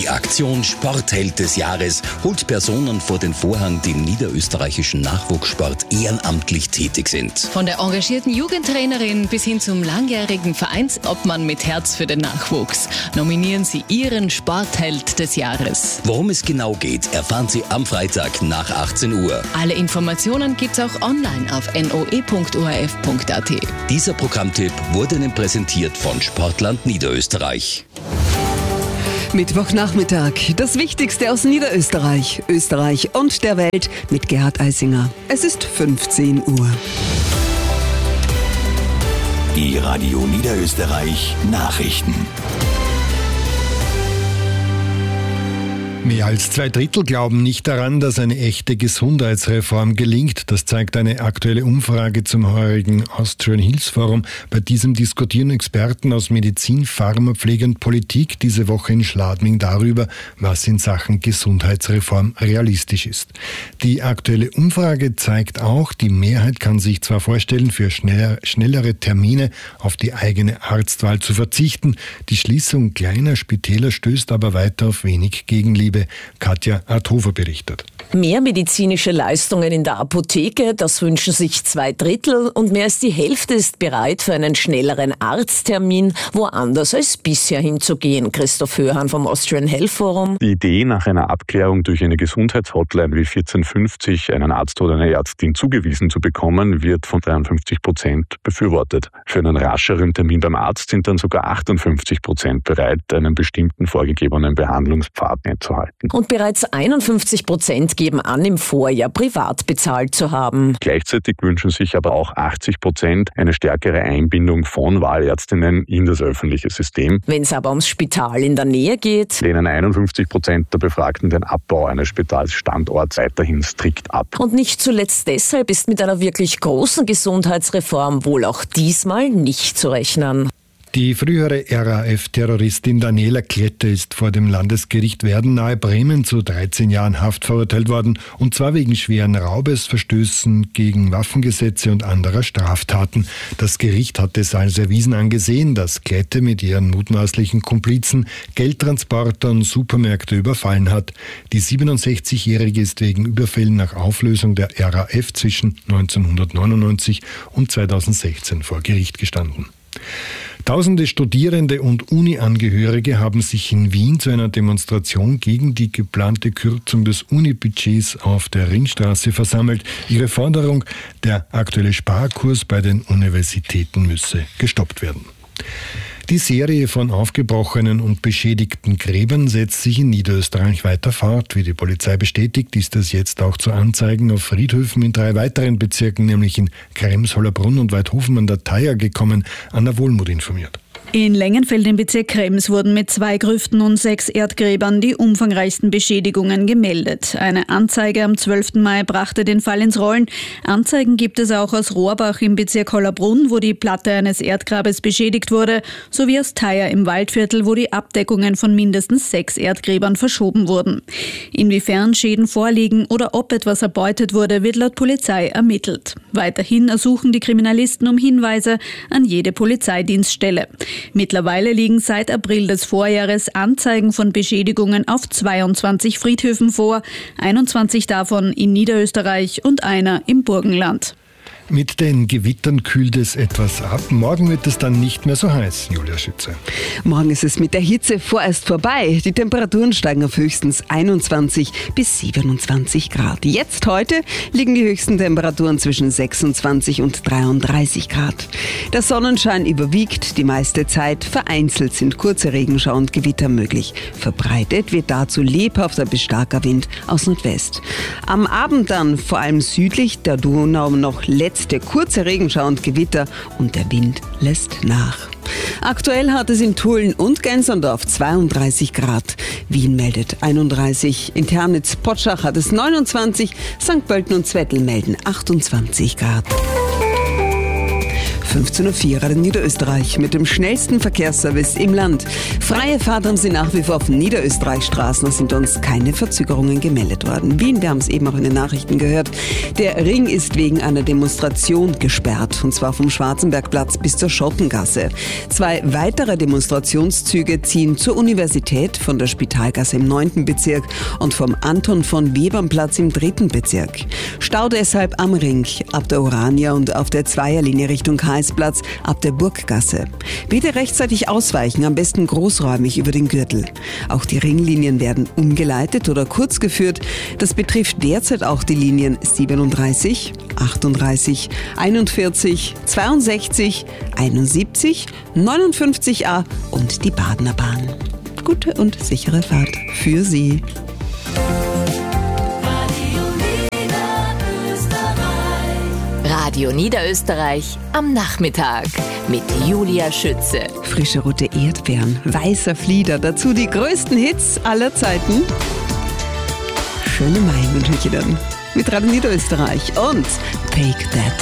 Die Aktion Sportheld des Jahres holt Personen vor den Vorhang, die im niederösterreichischen Nachwuchssport ehrenamtlich tätig sind. Von der engagierten Jugendtrainerin bis hin zum langjährigen Vereinsobmann mit Herz für den Nachwuchs nominieren sie ihren Sportheld des Jahres. Worum es genau geht, erfahren Sie am Freitag nach 18 Uhr. Alle Informationen gibt's auch online auf noe.orf.at. Dieser Programmtipp wurde Ihnen präsentiert von Sportland Niederösterreich. Mittwochnachmittag, das Wichtigste aus Niederösterreich, Österreich und der Welt mit Gerhard Eisinger. Es ist 15 Uhr. Die Radio Niederösterreich Nachrichten. Mehr als 2/3 glauben nicht daran, dass eine echte Gesundheitsreform gelingt. Das zeigt eine aktuelle Umfrage zum heurigen Austrian Health Forum. Bei diesem diskutieren Experten aus Medizin, Pharma, Pflege und Politik diese Woche in Schladming darüber, was in Sachen Gesundheitsreform realistisch ist. Die aktuelle Umfrage zeigt auch, die Mehrheit kann sich zwar vorstellen, für schnellere Termine auf die eigene Arztwahl zu verzichten. Die Schließung kleiner Spitäler stößt aber weiter auf wenig Gegenliebe. Katja Arthofer berichtet. Mehr medizinische Leistungen in der Apotheke, das wünschen sich 2/3 und mehr als die Hälfte ist bereit, für einen schnelleren Arzttermin woanders als bisher hinzugehen. Christoph Höhan vom Austrian Health Forum. Die Idee, nach einer Abklärung durch eine Gesundheitshotline wie 1450 einen Arzt oder eine Ärztin zugewiesen zu bekommen, wird von 53% befürwortet. Für einen rascheren Termin beim Arzt sind dann sogar 58% bereit, einen bestimmten vorgegebenen Behandlungspfad einzuhalten. Und bereits 51% geben an, im Vorjahr privat bezahlt zu haben. Gleichzeitig wünschen sich aber auch 80% eine stärkere Einbindung von Wahlärztinnen in das öffentliche System. Wenn es aber ums Spital in der Nähe geht, lehnen 51% der Befragten den Abbau eines Spitalsstandorts weiterhin strikt ab. Und nicht zuletzt deshalb ist mit einer wirklich großen Gesundheitsreform wohl auch diesmal nicht zu rechnen. Die frühere RAF-Terroristin Daniela Klette ist vor dem Landesgericht Werden nahe Bremen zu 13 Jahren Haft verurteilt worden, und zwar wegen schweren Raubes, Verstößen gegen Waffengesetze und anderer Straftaten. Das Gericht hat es als erwiesen angesehen, dass Klette mit ihren mutmaßlichen Komplizen Geldtransporter und Supermärkte überfallen hat. Die 67-Jährige ist wegen Überfällen nach Auflösung der RAF zwischen 1999 und 2016 vor Gericht gestanden. Tausende Studierende und Uni-Angehörige haben sich in Wien zu einer Demonstration gegen die geplante Kürzung des Uni-Budgets auf der Ringstraße versammelt. Ihre Forderung, der aktuelle Sparkurs bei den Universitäten müsse gestoppt werden. Die Serie von aufgebrochenen und beschädigten Gräbern setzt sich in Niederösterreich weiter fort. Wie die Polizei bestätigt, ist es jetzt auch zu Anzeigen auf Friedhöfen in 3 weiteren Bezirken, nämlich in Krems, Hollabrunn und Weidhofen an der Thaya gekommen. Anna Wohlmuth informiert. In Lengenfeld im Bezirk Krems wurden mit 2 Grüften und 6 Erdgräbern die umfangreichsten Beschädigungen gemeldet. Eine Anzeige am 12. Mai brachte den Fall ins Rollen. Anzeigen gibt es auch aus Rohrbach im Bezirk Hollabrunn, wo die Platte eines Erdgrabes beschädigt wurde, sowie aus Thaya im Waldviertel, wo die Abdeckungen von mindestens 6 Erdgräbern verschoben wurden. Inwiefern Schäden vorliegen oder ob etwas erbeutet wurde, wird laut Polizei ermittelt. Weiterhin ersuchen die Kriminalisten um Hinweise an jede Polizeidienststelle. Mittlerweile liegen seit April des Vorjahres Anzeigen von Beschädigungen auf 22 Friedhöfen vor, 21 davon in Niederösterreich und einer im Burgenland. Mit den Gewittern kühlt es etwas ab. Morgen wird es dann nicht mehr so heiß, Julia Schütze. Morgen ist es mit der Hitze vorerst vorbei. Die Temperaturen steigen auf höchstens 21 bis 27 Grad. Jetzt heute liegen die höchsten Temperaturen zwischen 26 und 33 Grad. Der Sonnenschein überwiegt die meiste Zeit. Vereinzelt sind kurze Regenschauer und Gewitter möglich. Verbreitet wird dazu lebhafter bis starker Wind aus Nordwest. Am Abend dann vor allem südlich der Donau noch letzte kurze Regenschauer und Gewitter und der Wind lässt nach. Aktuell hat es in Tulln und Gensendorf 32 Grad. Wien meldet 31, in Ternitz-Potschach hat es 29, St. Pölten und Zwettl melden 28 Grad. 15.04 Uhr Radio Niederösterreich mit dem schnellsten Verkehrsservice im Land. Freie Fahrt haben Sie nach wie vor auf Niederösterreich-Straßen. Es sind uns keine Verzögerungen gemeldet worden. Wien, wir haben es eben auch in den Nachrichten gehört. Der Ring ist wegen einer Demonstration gesperrt, und zwar vom Schwarzenbergplatz bis zur Schottengasse. 2 weitere Demonstrationszüge ziehen zur Universität von der Spitalgasse im 9. Bezirk und vom Anton von Webern-Platz im 3. Bezirk. Stau deshalb am Ring, ab der Urania und auf der Zweierlinie Richtung Kaisplatz, ab der Burggasse. Bitte rechtzeitig ausweichen, am besten großräumig über den Gürtel. Auch die Ringlinien werden umgeleitet oder kurz geführt. Das betrifft derzeit auch die Linien 37, 38, 41, 62, 71, 59a und die Badener Bahn. Gute und sichere Fahrt für Sie. Radio Niederösterreich am Nachmittag mit Julia Schütze. Frische rote Erdbeeren, weißer Flieder, dazu die größten Hits aller Zeiten. Schöne Mai wünsche ich Ihnen mit Radio Niederösterreich und Take That.